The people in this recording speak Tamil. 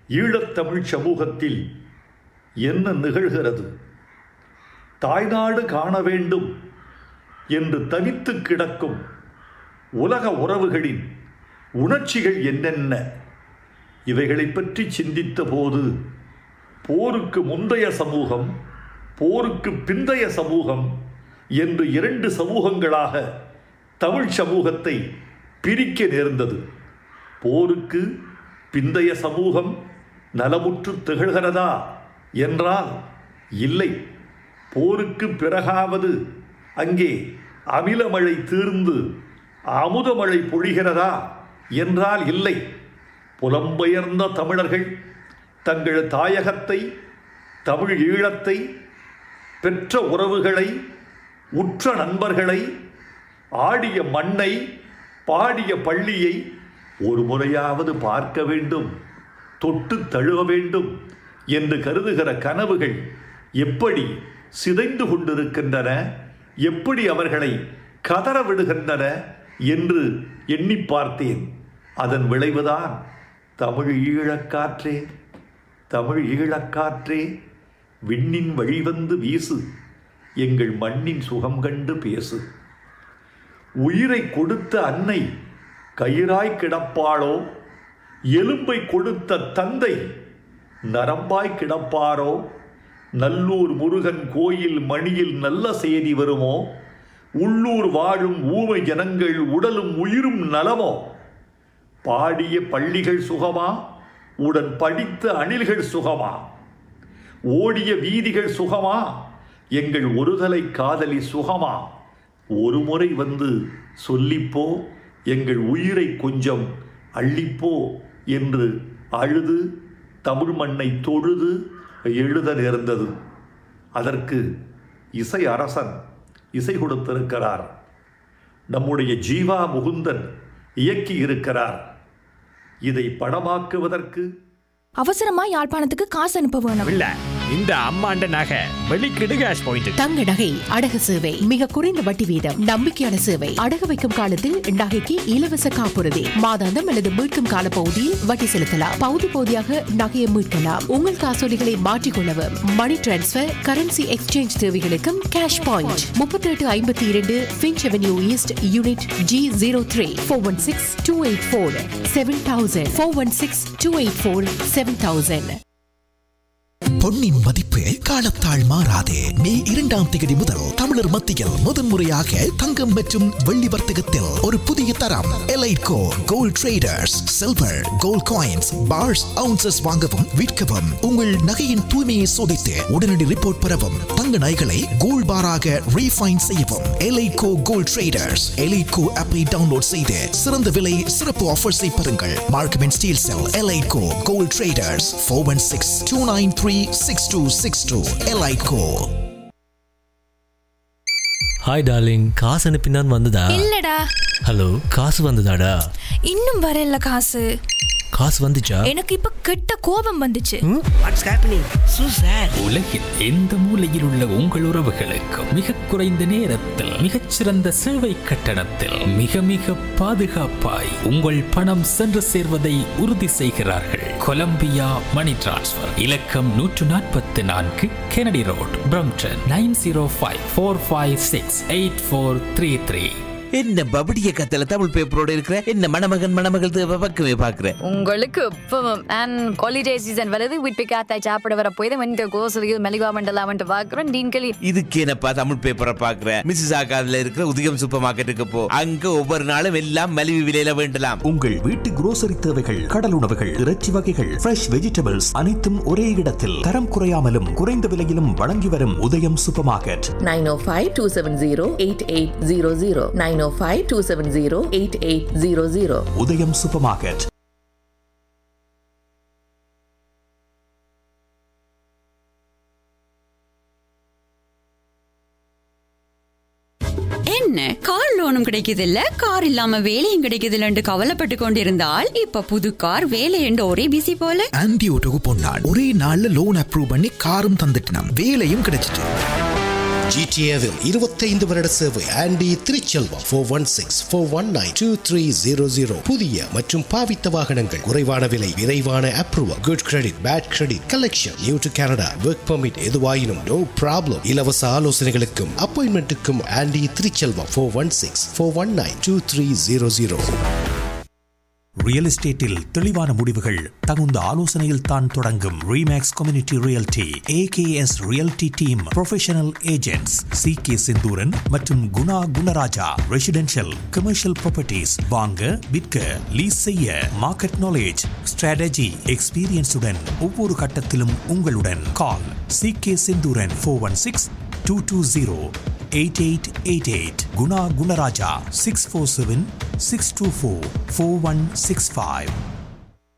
ஈழத்தமிழ் சமூகத்தில் என்ன நிகழ்கிறது? தாய்நாடு காண வேண்டும் என்று தவித்து கிடக்கும் உலக உறவுகளின் உணர்ச்சிகள் என்னென்ன? இவைகளை பற்றி சிந்தித்த போது போருக்கு முந்தைய சமூகம், போருக்கு பிந்தைய சமூகம் என்று இரண்டு சமூகங்களாக தமிழ் சமூகத்தை பிரிக்க நேர்ந்தது. போருக்கு பிந்தைய சமூகம் நலமுற்று திகழ்கிறதா என்றால் இல்லை. போருக்கு பிறகாவது அங்கே அமிலமழை தீர்ந்து அமுதமழை பொழிகிறதா என்றால் இல்லை. புலம்பெயர்ந்த தமிழர்கள் தங்கள் தாயகத்தை, தமிழ் ஈழத்தை, பெற்ற உறவுகளை, உற்ற நண்பர்களை, ஆடிய மண்ணை, பாடிய பள்ளியை ஒரு முறையாவது பார்க்க வேண்டும், தொட்டு தழுவ வேண்டும் என்று கருதுகிற கனவுகள் எப்படி சிதைந்து கொண்டிருக்கின்றன, எப்படி அவர்களை கதற விடுகின்றன என்று எண்ணி பார்த்தேன். அதன் விளைவுதான் தமிழ் ஈழக்காற்றே, தமிழ் ஈழக்காற்றே, விண்ணின் வழிவந்து வீசு, எங்கள் மண்ணின் சுகம் கண்டு பேசு. உயிரை கொடுத்த அன்னை கயிறாய் கிடப்பாளோ, எலும்பை கொடுத்த தந்தை நரம்பாய் கிடப்பாரோ, நல்லூர் முருகன் கோயில் மணியில் நல்ல செய்தி வருமோ, உள்ளூர் வாழும் ஊமை ஜனங்கள் உடலும் உயிரும் நலமோ, பாடிய பள்ளிகள் சுகமா, உடன் படித்த அணில்கள் சுகமா, ஓடிய வீதிகள் சுகமா, எங்கள் ஒருதலை காதலி சுகமா, ஒரு முறை வந்து சொல்லிப்போ, எங்கள் உயிரை கொஞ்சம் அள்ளிப்போ என்று அழுது தமிழ் மண்ணை தொழுது எழுத நேர்ந்தது. அதற்கு இசை அரசன் இசை கொடுத்திருக்கிறார். நம்முடைய ஜீவா முகுந்தன் இயக்கி இருக்கிறார். இதை படமாக்குவதற்கு அவசரமா யாழ்ப்பாணத்துக்கு காசு அனுப்ப வேணும். இல்ல, இந்த அம்மாண்ட நகை வெளிக்கிடு கேஷ் பாயிண்ட். தங்க நகை அடகு சேவை மிக குறைந்த வட்டி வீதம், நம்பிக்கையான சேவை. அடகு வைக்கும் காலத்தில் நகைக்கு இலவச காப்புறுதி, மாதாந்தம் அல்லது மீட்கும் கால பகுதியில் வட்டி செலுத்தலாம். பகுதி பகுதியாக நகையை மீட்கலாம். உங்கள் காசோலிகளை மாற்றிக்கொள்ளவும், மணி டிரான்ஸ்பர், கரன்சி எக்ஸ்சேஞ்ச் தேவைகளுக்கும் cash point. 3852 Finch avenue east, unit G03. 416-284-7000. 416-284-7000. பொன்னின் மதிப்பு காலத்தால் மாறாதே. மே 2ஆம் தேதி முதல் தமிழர் மத்தியில் முதன்முறையாக தங்கம் மற்றும் வெள்ளி வர்த்தகத்தில் ஒரு புதிய தரம். எலைட்கோ gold traders. Silver, gold coins, parse, ounces வாங்கவும் விற்கவும், உங்கள் நகையின் தூய்மையை சோதித்து உடனடி ரிப்போர்ட் பெறவும், தங்க நகைகளை கோல்ட் பாராக ரீஃபைன் செய்யவும். எலைட்கோ கோல்ட் ட்ரேடர்ஸ். எலைட்கோ ஆப்பை டவுன்லோட் செய்து சிறந்த விலை, சிறப்பு ஆஃபர்ஸை பெறுங்கள். Markham and Steeles sell. எலைட்கோ gold traders. 416-293-6262. எலைட்கோ. Hi darling, காசு அனுப்பினான் வந்ததா? இல்லடா. ஹலோ, காசு வந்ததாடா? இன்னும் வரல காசு. காசு வந்துச்சா? எனக்கு இப்ப கெட்ட கோபம் வந்துச்சு. What's happening சூசர்? உலகில் எந்த மூலையில் உள்ள உங்கள் உறவுகளுக்கு மிக குறைந்த நேரத்தில் மிகச்சிறந்த சேவை கட்டணத்தில் மிக மிக பாதுகாப்பாய் உங்கள் பணம் சென்று சேர்வதை உறுதி செய்கிறார்கள். கொலம்பியா மணி டிரான்ஸ்ஃபர். இலக்கம் 144 கெனடி ரோட், பிரம்டன். 9054568433. என்ன பபடிய கத்தல தமிழ் பேப்பரோட இருக்கிற என்ன மணமகன் மணமகள் பக்கமே பாக்குற. உங்களுக்கு இப்பவும் அண்ட் ஹாலிடே சீசன் வருது. வீட்டு காத்தாய் சாப்பிட வர போய் வந்து கோசலியில் மெலிகா மண்டலாம் வந்து பாக்குறேன். டீன்களி இதுக்கு என்னப்பா தமிழ் பேப்பரை பாக்குற? மிஸ்ஸஸ் ஆகாதுல இருக்கிற உதயம் சூப்பர் மார்க்கெட்டுக்கு போ. அங்க ஒவ்வொரு நாளும் எல்லாம் மலிவு விலையில வேண்டலாம். உங்கள் வீட்டு grocery தேவைகள், கடல் உணவுகள், இறைச்சி வகைகள், ஃப்ரெஷ் வெஜிடபிள்ஸ் அனைத்தும் ஒரே இடத்தில் தரம் குறையாமலும் குறைந்த விலையிலும் வழங்கி வரும் உதயம் சூப்பர் மார்க்கெட். 905-270-8800. 905-270-8800. உதயம் சூப்பர் மார்க்கெட். என்ன கார் லோனும் கிடைக்குதில்ல, கார் இல்லாம வேலையும் கிடைக்குதில்ல என்று கவலைப்பட்டு கொண்டிருந்தால் இப்ப புது கார், வேலை என்று ஒரே பிசி போல. ஆன்டி ஓட்டோக்கு போனான், ஒரே நாள்ல லோன் அப்ரூவ் பண்ணி காரும் தந்துட்டான், வேலையும் கிடைச்சிட்டு. ஜிடிஏவில் 25 வருட சேவை ஆண்டி திருச்செல்வம் 416-419-2300. புதிய மற்றும் பாவித்த வாகனங்கள், குறைவான விலை, விரைவான approval, good credit, bad credit, collection, new to Canada, work permit, எதுவாயினும் நோ ப்ராப்ளம். இலவச ஆலோசனைகளுக்கும் அப்பாயின்மெண்ட்டுக்கும் ஆண்டி திருச்செல்வம் 416-419-2300. ரியல் எஸ்டேட்டில் தெளிவான முடிவுகள் தகுந்த ஆலோசனையில் தான் தொடங்கும். Remakes community realty AKS realty team professional agents சி.கே. Senthuran மற்றும் Guna Gunaraja. Residential commercial properties வாங்க, விற்க, லீஸ் செய்ய மார்க்கெட் நாலேஜ், ஸ்ட்ராட்டஜி, எக்ஸ்பீரியன்ஸுடன் ஒவ்வொரு கட்டத்திலும் உங்களுடன். கால் சி.கே. செந்தூரன் 416-220-8888. குணா குணராஜா 647-624-4165.